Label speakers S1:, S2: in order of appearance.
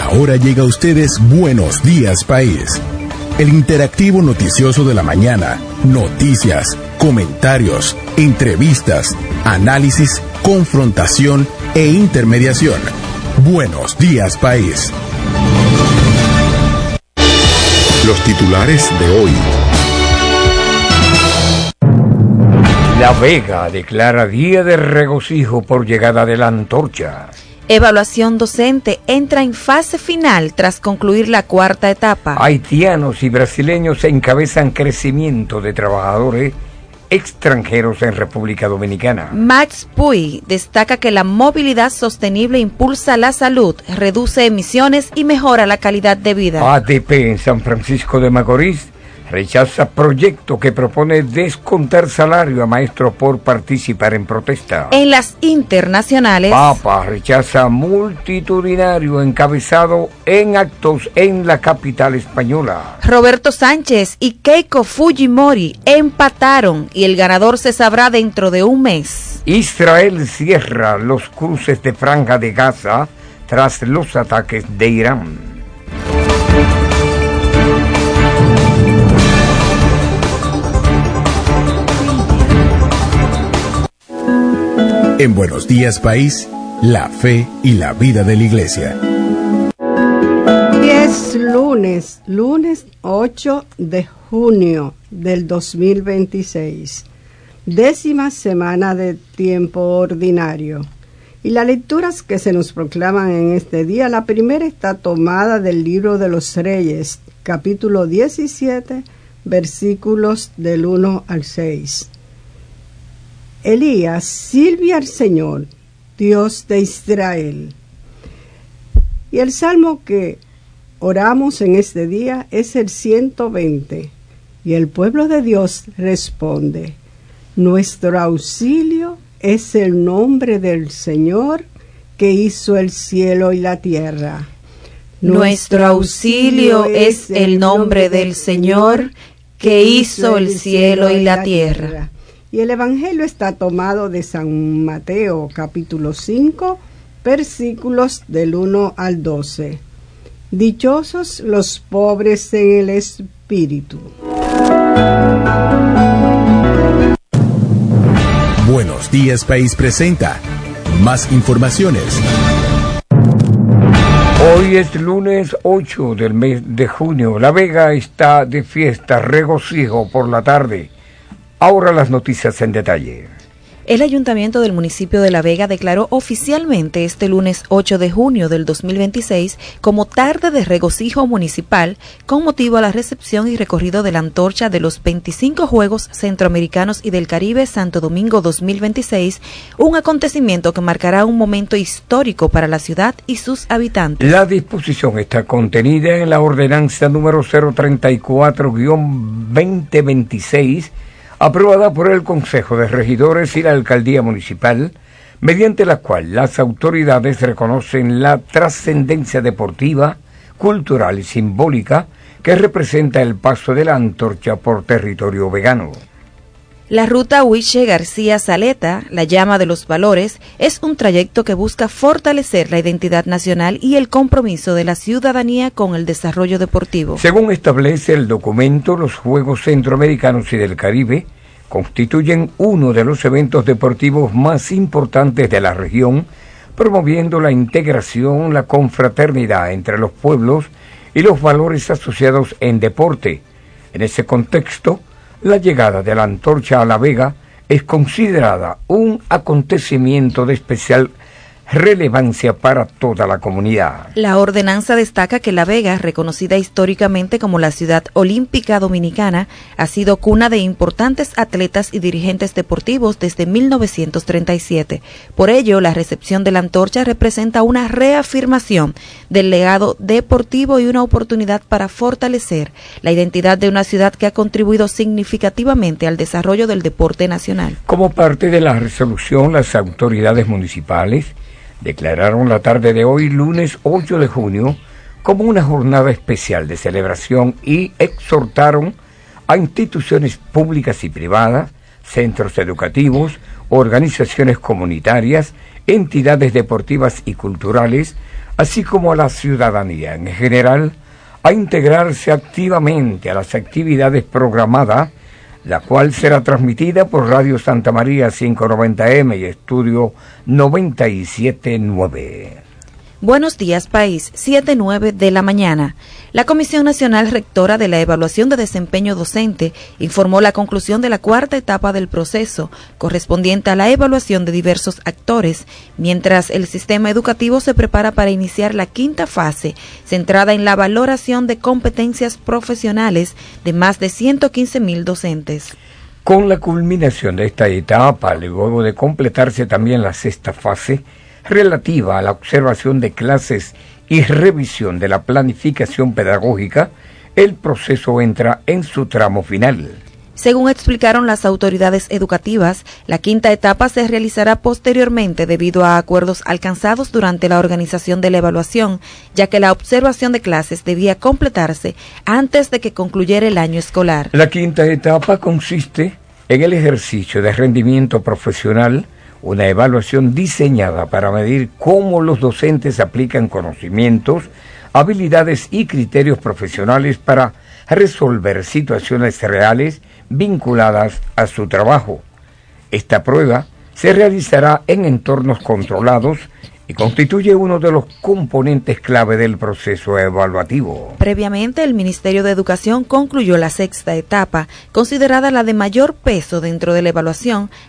S1: ahora llega a ustedes Buenos Días País, el interactivo noticioso de la mañana. Noticias, comentarios, entrevistas, análisis, confrontación e intermediación. Buenos Días País. Los titulares de hoy.
S2: La Vega declara día de regocijo por llegada de la antorcha.
S3: Evaluación docente entra en fase final tras concluir la cuarta etapa.
S2: Haitianos y brasileños encabezan crecimiento de trabajadores extranjeros en República Dominicana.
S3: Max Puy destaca que la movilidad sostenible impulsa la salud, reduce emisiones y mejora la calidad de vida.
S2: ADP en San Francisco de Macorís rechaza proyecto que propone descontar salario a maestros por participar en protesta.
S3: En las internacionales,
S2: Papa rechaza multitudinario encabezado en actos en la capital española.
S3: Roberto Sánchez y Keiko Fujimori empataron y el ganador se sabrá dentro de un mes.
S2: Israel cierra los cruces de Franja de Gaza tras los ataques de Irán.
S1: En Buenos Días País, la fe y la vida de la Iglesia.
S4: Hoy es lunes 8 de junio del 2026, 10ª semana de tiempo ordinario. Y las lecturas que se nos proclaman en este día, la primera está tomada del libro de los Reyes, capítulo 17, versículos del 1 al 6. Elías sirve al Señor, Dios de Israel. Y el salmo que oramos en este día es el 120. Y el pueblo de Dios responde: nuestro auxilio es el nombre del Señor que hizo el cielo y la tierra.
S3: Nuestro auxilio es el nombre del Señor que hizo el cielo y la tierra.
S4: Y el Evangelio está tomado de San Mateo, capítulo 5, versículos del 1 al 12. Dichosos los pobres en el espíritu.
S1: Buenos Días País presenta más informaciones.
S2: Hoy es lunes 8 del mes de junio. La Vega está de fiesta, regocijo por la tarde. Ahora las noticias en detalle.
S3: El Ayuntamiento del municipio de La Vega declaró oficialmente este lunes 8 de junio del 2026 como tarde de regocijo municipal con motivo a la recepción y recorrido de la antorcha de los 25 Juegos Centroamericanos y del Caribe Santo Domingo 2026, un acontecimiento que marcará un momento histórico para la ciudad y sus habitantes.
S2: La disposición está contenida en la ordenanza número 034-2026, aprobada por el Consejo de Regidores y la Alcaldía Municipal, mediante la cual las autoridades reconocen la trascendencia deportiva, cultural y simbólica que representa el paso de la antorcha por territorio vegano.
S3: La ruta Huiche García Saleta, la llama de los valores, es un trayecto que busca fortalecer la identidad nacional y el compromiso de la ciudadanía con el desarrollo deportivo.
S2: Según establece el documento, los Juegos Centroamericanos y del Caribe constituyen uno de los eventos deportivos más importantes de la región, promoviendo la integración, la confraternidad entre los pueblos y los valores asociados en deporte. En ese contexto, la llegada de la antorcha a La Vega es considerada un acontecimiento de especial relevancia para toda la comunidad.
S3: La ordenanza destaca que La Vega, reconocida históricamente como la ciudad olímpica dominicana, ha sido cuna de importantes atletas y dirigentes deportivos desde 1937. Por ello, la recepción de la antorcha representa una reafirmación del legado deportivo y una oportunidad para fortalecer la identidad de una ciudad que ha contribuido significativamente al desarrollo del deporte nacional.
S2: Como parte de la resolución, las autoridades municipales declararon la tarde de hoy, lunes 8 de junio, como una jornada especial de celebración y exhortaron a instituciones públicas y privadas, centros educativos, organizaciones comunitarias entidades deportivas y culturales, así como a la ciudadanía en general, a integrarse activamente a las actividades programadas, la cual será transmitida por Radio Santa María 590M y Estudio 97.9.
S3: Buenos días, país, 7:09 de la mañana. La Comisión Nacional Rectora de la Evaluación de Desempeño Docente informó la conclusión de la cuarta etapa del proceso, correspondiente a la evaluación de diversos actores, mientras el sistema educativo se prepara para iniciar la quinta fase, centrada en la valoración de competencias profesionales de más de 115.000 docentes.
S2: Con la culminación de esta etapa, luego de completarse también la sexta fase, relativa a la observación de clases y revisión de la planificación pedagógica, el proceso entra en su tramo final.
S3: Según explicaron las autoridades educativas, la quinta etapa se realizará posteriormente debido a acuerdos alcanzados durante la organización de la evaluación, ya que la observación de clases debía completarse antes de que concluyera el año escolar.
S2: La quinta etapa consiste en el ejercicio de rendimiento profesional, una evaluación diseñada para medir cómo los docentes aplican conocimientos, habilidades y criterios profesionales para resolver situaciones reales vinculadas a su trabajo. Esta prueba se realizará en entornos controlados y constituye uno de los componentes clave del proceso evaluativo.
S3: Previamente, el Ministerio de Educación concluyó la sexta etapa, considerada la de mayor peso dentro de la evaluación,